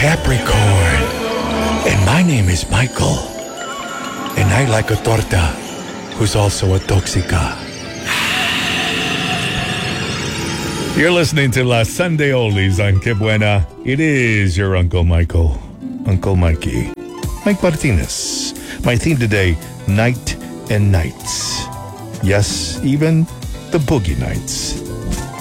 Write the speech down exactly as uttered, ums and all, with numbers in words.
Capricorn. And my name is Michael. And I like a torta who's also a toxica. You're listening to La Sunday Oldies on Que Buena. It is your Uncle Michael, Uncle Mikey, Mike Martinez. My theme today, night and nights. Yes, even the boogie nights.